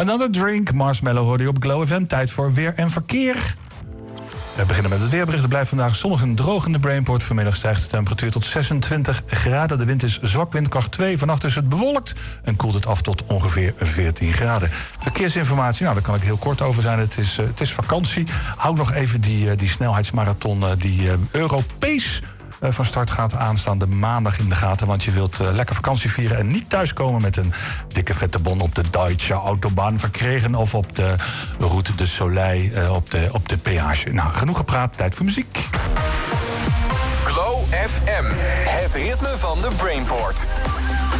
Another Drink, Marshmallow hoorde je op Glow FM. Tijd voor weer en verkeer. We beginnen met het weerbericht. Het blijft vandaag zonnig en droog in de Brainport. Vanmiddag stijgt de temperatuur tot 26 graden. De wind is zwak, windkracht 2. Vannacht is het bewolkt en koelt het af tot ongeveer 14 graden. Verkeersinformatie, nou, daar kan ik heel kort over zijn. Het is vakantie. Hou nog even die snelheidsmarathon, die Europees van start gaat aanstaande maandag in de gaten. Want je wilt lekker vakantie vieren en niet thuiskomen met een dikke vette bon op de Deutsche Autobahn verkregen of op de Route de Soleil op de peage. Nou, genoeg gepraat, tijd voor muziek. Glow FM, het ritme van de Brainport.